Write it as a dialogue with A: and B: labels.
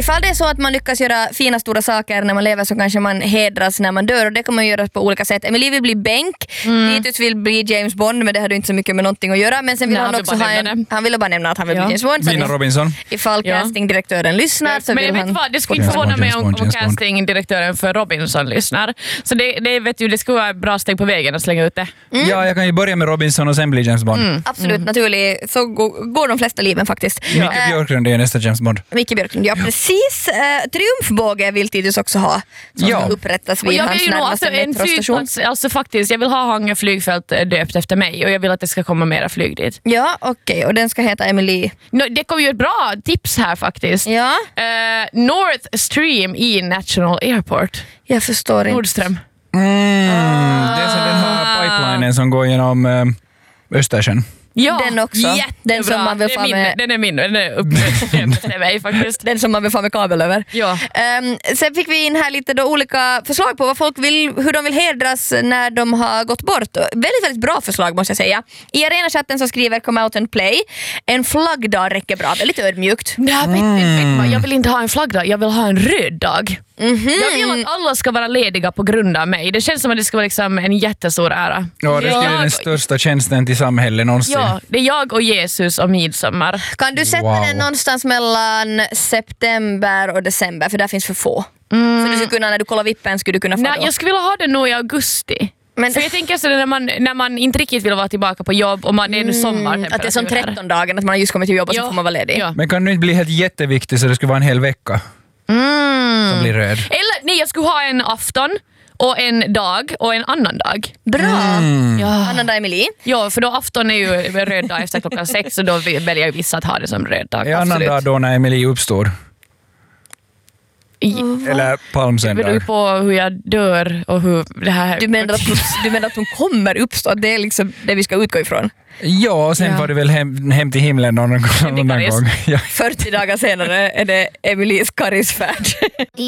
A: Ifall det är så att man lyckas göra fina stora saker när man lever så kanske man hedras när man dör och det kan man göra på olika sätt. Emily vill bli Benk, Titus vill bli James Bond men det hade inte så mycket med någonting att göra men sen vill han också han ville bara nämna att han vill bli James Bond.
B: Nina Robinson.
A: Ifall castingdirektören lyssnar så vill han...
C: Det skulle inte förvåna mig om castingdirektören för Robinson lyssnar. Så det vet ju, det skulle vara ett bra steg på vägen att slänga ut det.
B: Ja, jag kan ju börja med Robinson och sen bli James Bond.
A: Absolut, naturligt. Så går de flesta liven faktiskt.
B: Micke Björklund är nästa James Bond.
A: Micke Björklund, ja precis. Triumfbåge vill Titus också ha. Som ska upprättas vid hans närmaste metrostation.
C: Alltså faktiskt, jag vill ha Hangö flygfält döpt efter mig och jag vill att det ska komma mera flyg dit.
A: Ja, okej. Och den ska heta Emily.
C: Det kommer ju ett bra tips här faktiskt.
A: Ja.
C: North Stream i National Airport.
A: Jag förstår inte.
C: Nordström.
B: Det är som den här pipelinen som går genom Östersjön.
C: Ja,
A: den också. Den som man vill få med...
C: Den är min. Den är uppe mig faktiskt.
A: Den som man vill få med kabel över.
C: Ja.
A: Sen fick vi in här lite då olika förslag på vad folk vill, hur de vill hedras när de har gått bort. Väldigt, väldigt bra förslag måste jag säga. I arenachatten så skriver Come Out and Play. En flaggdag räcker bra, väldigt ödmjukt.
C: Jag vill inte ha en flaggdag, jag vill ha en röd dag. Jag vill att alla ska vara lediga på grund av mig. Det känns som att det ska vara liksom en jättestor ära.
B: Ja, det är den största tjänsten till samhället någonsin.
C: Ja, det är jag och Jesus och midsommar.
A: Kan du sätta den någonstans mellan september och december? För där finns för få. Så du skulle kunna, när du kollar vippen skulle du kunna få då.
C: Jag skulle vilja ha den nog i augusti. Men för jag tänker så när man inte riktigt vill vara tillbaka på jobb och det är nu sommartemperatur.
A: Att det är som 13 dagar, att man har just kommit till jobb och så får man vara ledig.
C: Ja.
B: Men kan du inte bli helt jätteviktig så det skulle vara en hel vecka? Som blir röd.
C: Eller nej, jag skulle ha en afton och en dag och en annan dag.
A: Bra.
C: Ja.
A: Annan dag Emily.
C: Ja, för då afton är ju röd dag efter 6 och då väljer jag vissa att ha det som röd dag.
B: Annan dag då när Emily uppstår. Eller palmsöndag.
C: Det beror på hur jag dör och hur det här...
A: Du menar att hon kommer uppstå? Det är liksom det vi ska utgå ifrån.
B: Ja, och sen var det väl hem till himlen någon gång. Ja.
A: 40 dagar senare är det Emelies karisfärd.